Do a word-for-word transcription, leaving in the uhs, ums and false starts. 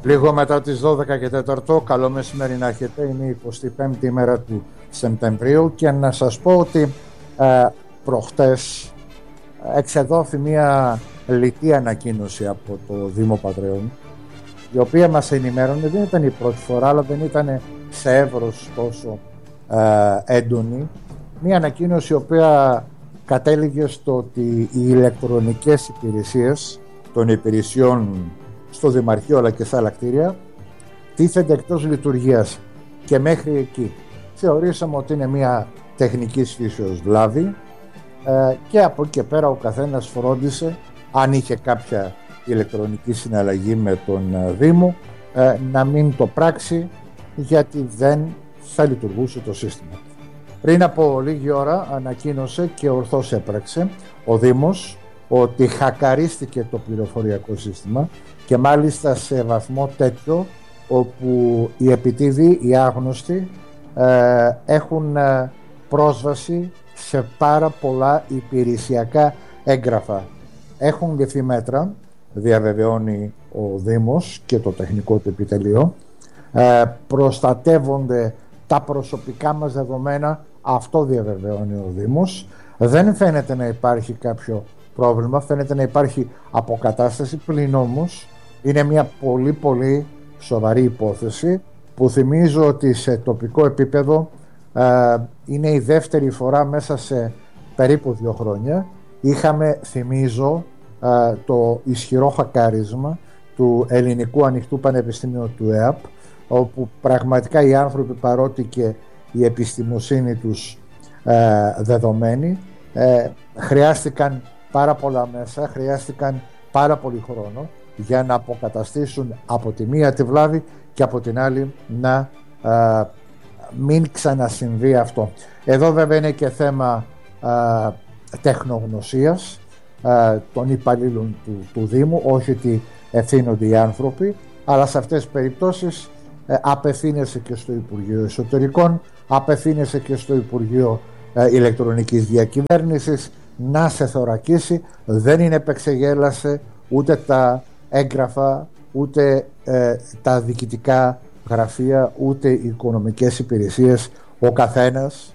Λίγο μετά τις δώδεκα και τέταρτο, καλό μεσημέρι να έχετε. Είναι η εικοστή πέμπτη ημέρα του Σεπτεμβρίου και να σας πω ότι ε, προχτές εξεδόθη μια λιτή ανακοίνωση από το Δήμο Πατρέων, η οποία μας ενημέρωνε, δεν ήταν η πρώτη φορά, αλλά δεν ήταν σε εύρος τόσο ε, έντονη. Μια ανακοίνωση η οποία κατέληγε στο ότι οι ηλεκτρονικές υπηρεσίες των υπηρεσιών στο Δημαρχείο αλλά και στα άλλα κτίρια τίθενται εκτός λειτουργίας, και μέχρι εκεί θεωρήσαμε ότι είναι μια τεχνικής φύσεως βλάβη ε, και από εκεί και πέρα ο καθένας φρόντισε, αν είχε κάποια ηλεκτρονική συναλλαγή με τον ε, Δήμο, ε, να μην το πράξει, γιατί δεν θα λειτουργούσε το σύστημα. Πριν από λίγη ώρα ανακοίνωσε και ορθώς έπραξε ο Δήμος ότι χακαρίστηκε το πληροφοριακό σύστημα, και μάλιστα σε βαθμό τέτοιο όπου οι επιτίδιοι, οι άγνωστοι ε, έχουν ε, πρόσβαση σε πάρα πολλά υπηρεσιακά έγγραφα. Έχουν ληφθεί μέτρα, διαβεβαιώνει ο Δήμος και το τεχνικό του επιτελείο, ε, προστατεύονται τα προσωπικά μας δεδομένα, αυτό διαβεβαιώνει ο Δήμος. Δεν φαίνεται να υπάρχει κάποιο πρόβλημα, φαίνεται να υπάρχει αποκατάσταση, πλην όμως είναι μια πολύ πολύ σοβαρή υπόθεση που θυμίζω ότι σε τοπικό επίπεδο ε, είναι η δεύτερη φορά μέσα σε περίπου δύο χρόνια. Είχαμε, θυμίζω, ε, το ισχυρό χακάρισμα του Ελληνικού Ανοιχτού Πανεπιστημίου του ΕΑΠ, όπου πραγματικά οι άνθρωποι, παρότι και η επιστημοσύνη τους ε, δεδομένη, ε, χρειάστηκαν πάρα πολλά μέσα, χρειάστηκαν πάρα πολύ χρόνο για να αποκαταστήσουν από τη μία τη βλάβη και από την άλλη να α, μην ξανασυμβεί αυτό. Εδώ βέβαια είναι και θέμα α, τεχνογνωσίας α, των υπαλλήλων του, του Δήμου, όχι ότι ευθύνονται οι άνθρωποι, αλλά σε αυτές τις περιπτώσεις ε, απευθύνεσαι και στο Υπουργείο Εσωτερικών, απευθύνεσαι και στο Υπουργείο ε, Ηλεκτρονικής Διακυβέρνησης να σε θωρακίσει. Δεν είναι επεξεγέλασε ούτε τα έγγραφα, ούτε ε, τα διοικητικά γραφεία, ούτε οι οικονομικές υπηρεσίες. Ο καθένας